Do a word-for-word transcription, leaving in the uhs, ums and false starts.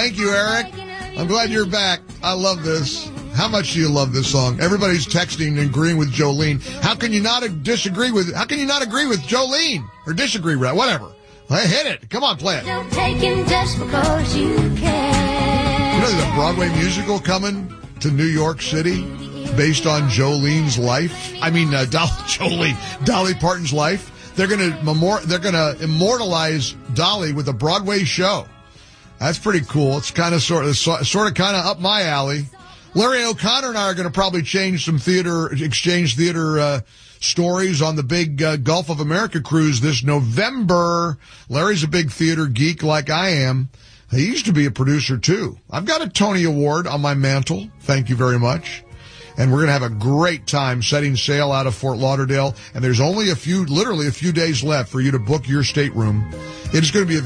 Thank you, Eric. I'm glad you're back. I love this. How much do you love this song? Everybody's texting and agreeing with Jolene. How can you not disagree with, how can you not agree with Jolene? Or disagree, right? Whatever. Hey, hit it. Come on, play it. Don't take him just because you can. You know, there's a Broadway musical coming to New York City based on Jolene's life. I mean, uh, Dolly, Jolene, Dolly Parton's life. They're going to memor- they're going to immortalize Dolly with a Broadway show. That's pretty cool. It's kind of sort of, sort of kind of up my alley. Larry O'Connor and I are going to probably change some theater, exchange theater, uh, stories on the big uh, Gulf of America cruise this November. Larry's a big theater geek like I am. He used to be a producer too. I've got a Tony Award on my mantle. Thank you very much. And we're going to have a great time setting sail out of Fort Lauderdale. And there's only a few, literally a few days left for you to book your stateroom. It is going to be a